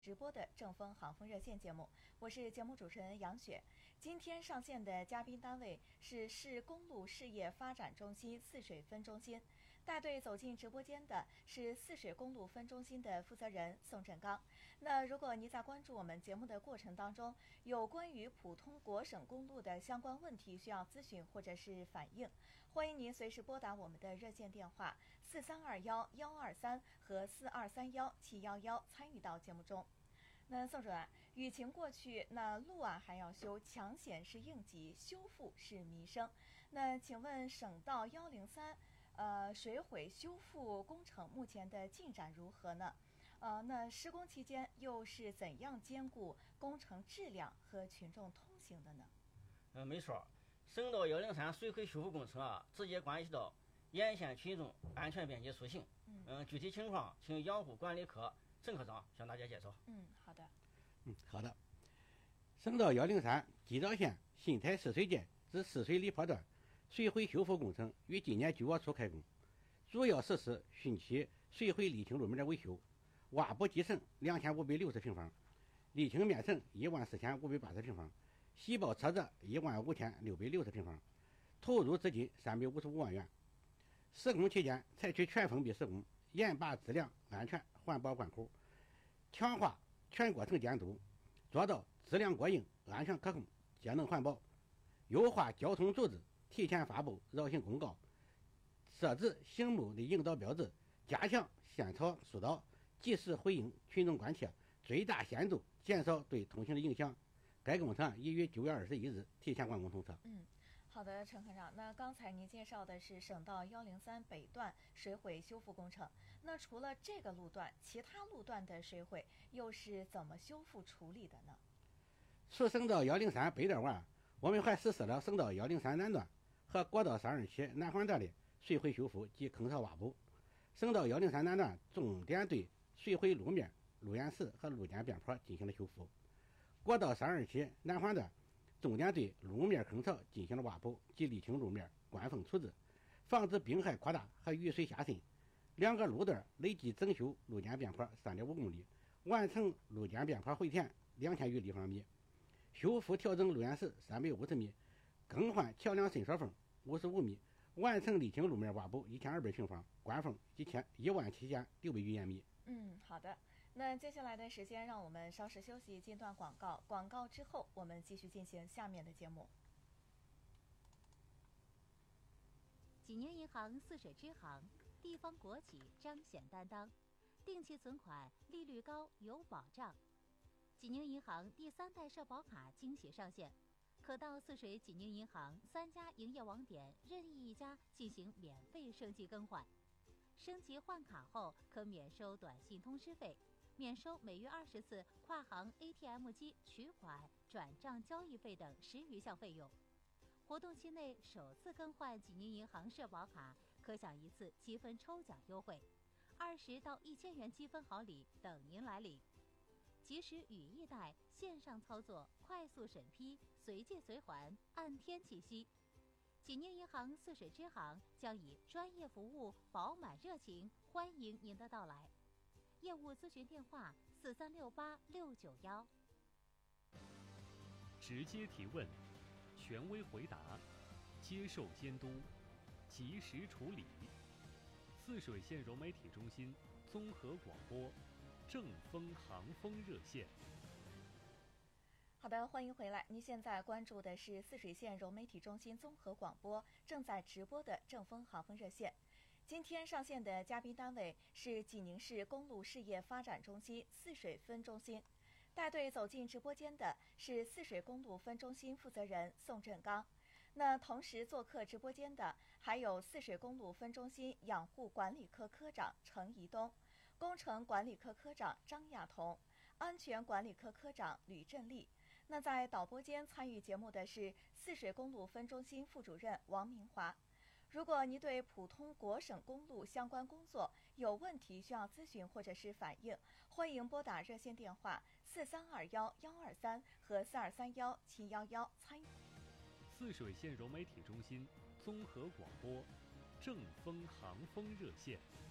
直播的正风航风热线节目，我是节目主持人杨雪。今天上线的嘉宾单位是市公路事业发展中心泗水分中心，带队走进直播间的是泗水公路分中心的负责人宋振刚。那如果您在关注我们节目的过程当中，有关于普通国省公路的相关问题需要咨询或者是反映，欢迎您随时拨打我们的热线电话4321-123和4231-711参与到节目中。那宋主任，雨情过去，那路还要修，抢险是应急，修复是民生。那请问省道103，水毁修复工程目前的进展如何呢？那施工期间又是怎样兼顾工程质量和群众通行的呢？ 没错，省道103水毁修复工程直接关系到沿线群众安全便捷出行。具体情况请养护管理科陈科长向大家介绍。 好的。 好的。省道103吉兆县新台泗水街至泗水里坡段水毁修复工程于今年9月初开工，主要实施汛期水毁沥青路面的维修，挖补基层2560平方，沥青面层14580平方，细胞车子15660平方，投入资金355万元。施工期间采取全封闭施工，严把质量、安全、环保关口，强化全过程监督，做到质量过硬、安全可控、节能环保。优化交通组织，提前发布绕行公告，设置醒目的引导标志，加强线草疏导，及时回应群众关切，最大限度减少对通行的影响。该工程已于9月21日提前完工通车。 好的，陈科长。那刚才您介绍的是省道103北段水毁修复工程，那除了这个路段，其他路段的水毁又是怎么修复处理的呢？ 除省道103北段外，我们还实施了省道103南段和国道327南环段的水毁修复及坑槽挖补。省道103南段重点对水毁路面、路沿石和路肩边坡进行了修复，国道327南环段重点对路面坑槽进行了挖补及沥青路面灌封处置，防止冰害扩大和雨水下渗。两个路段累计整修路肩边坡3.5公里，完成路肩边坡回填2000余立方米，修复调整路沿石350米，更换桥梁伸缩缝55米，完成沥青路面挖补1200平方，灌封17600余延米。 好的。那接下来的时间，让我们稍事休息，进段广告。广告之后，我们继续进行下面的节目。 济宁银行泗水支行，地方国企彰显担当，定期存款利率高有保障。济宁银行第3代社保卡惊喜上线，可到泗水济宁银行3家营业网点任意一家进行免费升级更换。升级换卡后可免收短信通知费，免收每月20次跨行 ATM 机取款、转账交易费等10余项费用。活动期内首次更换济宁银行社保卡，可享1次积分抽奖优惠，20到1000元积分好礼等您来领。即时语义贷，线上操作，快速审批，随借随还，按天计息。济宁银行泗水支行将以专业服务、饱满热情欢迎您的到来。业务咨询电话4368-691。 直接提问，权威回答，接受监督，及时处理。泗水县融媒体中心综合广播，正风航风热线。 好的，欢迎回来。您现在关注的是泗水县融媒体中心综合广播正在直播的正风航风热线。今天上线的嘉宾单位是济宁市公路事业发展中心泗水分中心，带队走进直播间的是泗水公路分中心负责人宋振刚。那同时做客直播间的还有泗水公路分中心养护管理科科长程宜东、工程管理科科长张亚彤、安全管理科科长吕振利。那在导播间参与节目的是泗水公路分中心副主任王明华。如果您对普通国省公路相关工作有问题需要咨询或者是反映，欢迎拨打热线电话4321-123和4231-711参与。 泗水县融媒体中心综合广播，正风航风热线。